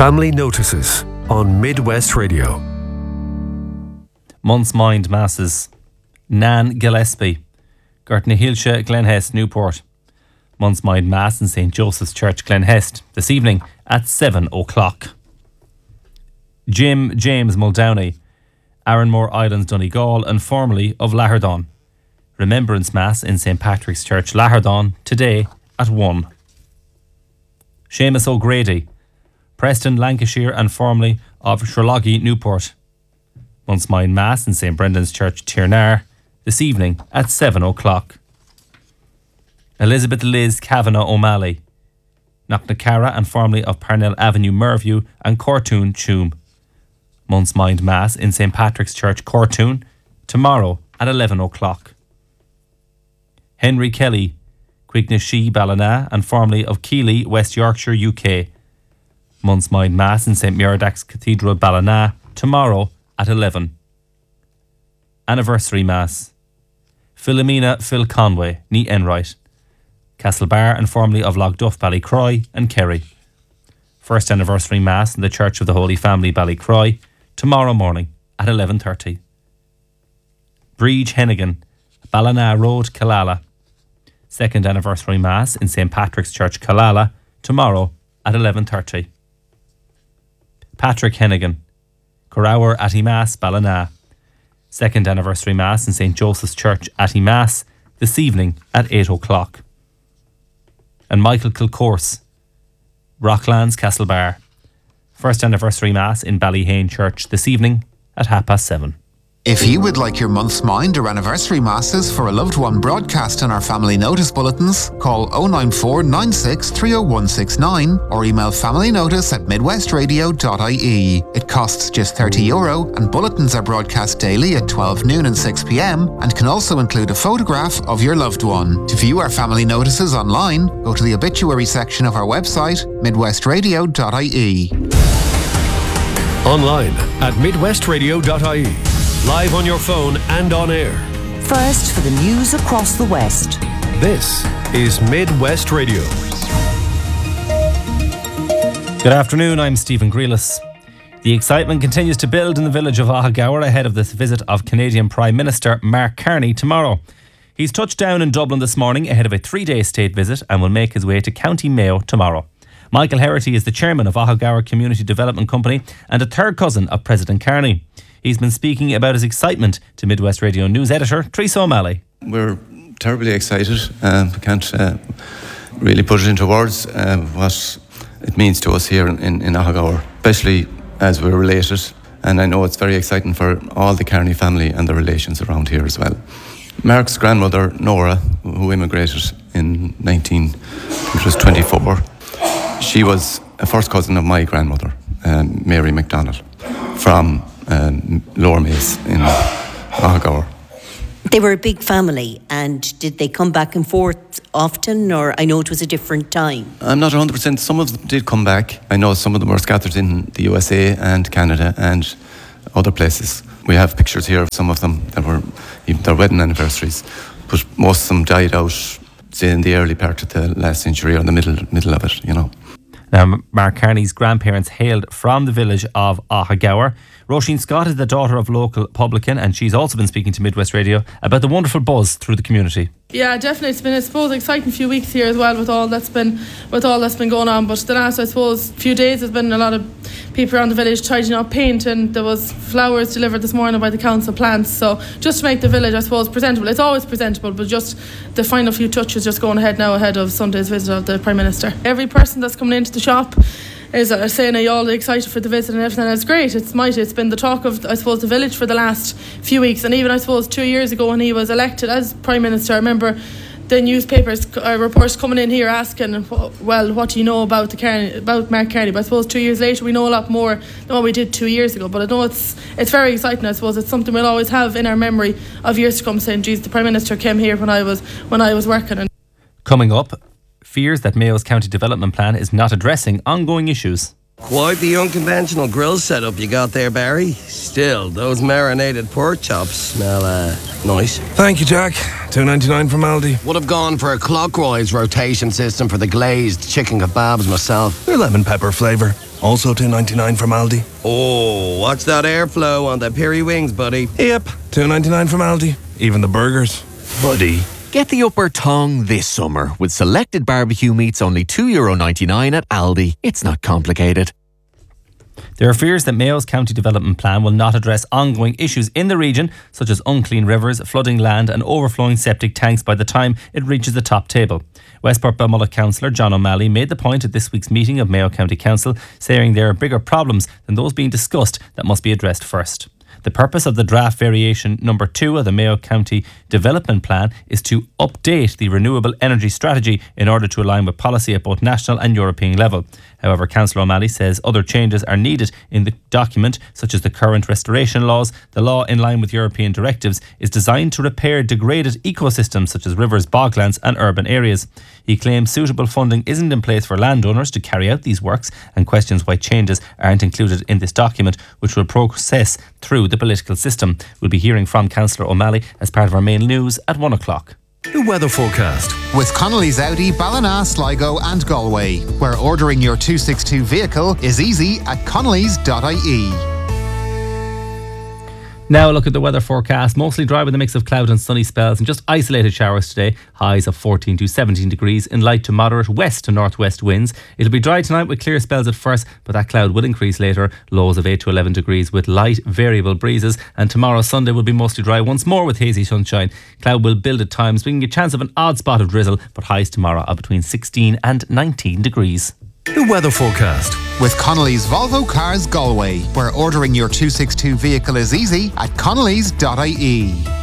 Family Notices on Midwest Radio. Month's Mind Masses. Nan Gillespie, Gartnaheilse, Glenhest, Newport. Month's Mind Mass in St. Joseph's Church, Glenhest, this evening at 7 o'clock. Jim James Muldowney, Arranmore Islands, Donegal, and formerly of Laherdon. Remembrance Mass in St. Patrick's Church, Laherdon, today at 1. Seamus O'Grady, Preston, Lancashire, and formerly of Sherloggy, Newport. Month's Mind Mass in St. Brendan's Church, Tirnar, this evening at 7 o'clock. Elizabeth Liz Kavanagh O'Malley, Knocknacarra, and formerly of Parnell Avenue, Merview, and Cortoon, Tuam. Month's Mind Mass in St. Patrick's Church, Cortoon, tomorrow at 11 o'clock. Henry Kelly, Quignashi, Ballina, and formerly of Keighley, West Yorkshire, UK. Month's Mind Mass in St. Muradach's Cathedral, Ballina, tomorrow at 11. Anniversary Mass. Philomena Phil Conway, ní Enright, Castlebar, and formerly of Logduff, Ballycroy, and Kerry. First Anniversary Mass in the Church of the Holy Family, Ballycroy, tomorrow morning at 11:30. Breege Hennigan, Ballina Road, Killala. Second Anniversary Mass in St. Patrick's Church, Killala, tomorrow at 11:30. Patrick Hennigan, Corawer Attimass, Ballina. Second Anniversary Mass in St. Joseph's Church, Attimass, this evening at 8 o'clock. And Michael Kilcourse, Rocklands, Castlebar. First Anniversary Mass in Ballyhane Church this evening at 7:30. If you would like your month's mind or anniversary masses for a loved one broadcast in our family notice bulletins, call 094 96 30169 or email familynotice@midwestradio.ie. It costs just €30 and bulletins are broadcast daily at 12 noon and 6 p.m. and can also include a photograph of your loved one. To view our family notices online, go to the obituary section of our website, midwestradio.ie. Online at midwestradio.ie. Live on your phone and on air. First for the news across the West. This is Midwest Radio. Good afternoon, I'm Stephen Grealis. The excitement continues to build in the village of Ahagower ahead of this visit of Canadian Prime Minister Mark Carney tomorrow. He's touched down in Dublin this morning ahead of a 3-day state visit and will make his way to County Mayo tomorrow. Michael Herity is the chairman of Ahagower Community Development Company and a third cousin of President Carney. He's been speaking about his excitement to Midwest Radio News editor Teresa O'Malley. We're terribly excited. We can't really put it into words what it means to us here in Ahagower, especially as we're related. And I know it's very exciting for all the Carney family and the relations around here as well. Mark's grandmother, Nora, who immigrated in 1924, she was a first cousin of my grandmother, Mary MacDonald, from Lower Mace in Ahagower. They were a big family, and did they come back and forth often, or I know it was a different time? I'm not 100%. Some of them did come back. I know some of them were scattered in the USA and Canada and other places. We have pictures here of some of them that were even their wedding anniversaries, but most of them died out, say, in the early part of the last century or in the middle of it, you know. Now, Mark Carney's grandparents hailed from the village of Ahagower. Roisin Scott is the daughter of local publican, and she's also been speaking to Midwest Radio about the wonderful buzz through the community. Yeah, definitely. It's been, I suppose, an exciting few weeks here as well with all that's been going on. But the last, I suppose, few days there's been a lot of people around the village tidying up paint, and there was flowers delivered this morning by the council plants. So just to make the village, I suppose, presentable. It's always presentable, but just the final few touches just going ahead now ahead of Sunday's visit of the Prime Minister. Every person that's coming into the shop is saying, are you all excited for the visit and everything? And it's great. It's mighty. It's been the talk of, I suppose, the village for the last few weeks. And even, I suppose, 2 years ago when he was elected as Prime Minister, I remember the newspapers reports coming in here asking, well, what do you know about Mark Carney? But I suppose 2 years later we know a lot more than what we did 2 years ago. But I know it's very exciting. I suppose it's something we'll always have in our memory of years to come, saying, geez, the Prime Minister came here when I was working. And coming up, fears that Mayo's county development plan is not addressing ongoing issues. Quite the unconventional grill setup you got there, Barry. Still, those marinated pork chops smell nice. Thank you, Jack. $2.99 from Aldi. Would have gone for a clockwise rotation system for the glazed chicken kebabs myself. They're lemon pepper flavour. Also $2.99 from Aldi. Oh, watch that airflow on the Piri wings, buddy. Yep, $2.99 from Aldi. Even the burgers. Buddy. Get the upper tongue this summer with selected barbecue meats only €2.99 at Aldi. It's not complicated. There are fears that Mayo's county development plan will not address ongoing issues in the region, such as unclean rivers, flooding land and overflowing septic tanks by the time it reaches the top table. Westport Balmulloch councillor John O'Malley made the point at this week's meeting of Mayo County Council, saying there are bigger problems than those being discussed that must be addressed first. The purpose of the draft variation number 2 of the Mayo County Development Plan is to update the renewable energy strategy in order to align with policy at both national and European level. However, Councillor O'Malley says other changes are needed in the document, such as the current restoration laws. The law, in line with European directives, is designed to repair degraded ecosystems such as rivers, boglands and urban areas. He claims suitable funding isn't in place for landowners to carry out these works and questions why changes aren't included in this document, which will process through the political system. We'll be hearing from Councillor O'Malley as part of our main news at 1 o'clock. The weather forecast. With Connolly's Audi, Ballina, Sligo and Galway, where ordering your 262 vehicle is easy at connellys.ie. Now a look at the weather forecast. Mostly dry with a mix of cloud and sunny spells and just isolated showers today. Highs of 14 to 17 degrees in light to moderate west to northwest winds. It'll be dry tonight with clear spells at first, but that cloud will increase later. Lows of 8 to 11 degrees with light variable breezes. And tomorrow Sunday will be mostly dry once more with hazy sunshine. Cloud will build at times, bringing a chance of an odd spot of drizzle, but highs tomorrow are between 16 and 19 degrees. The weather forecast. With Connolly's Volvo Cars Galway, where ordering your 262 vehicle is easy at connellys.ie.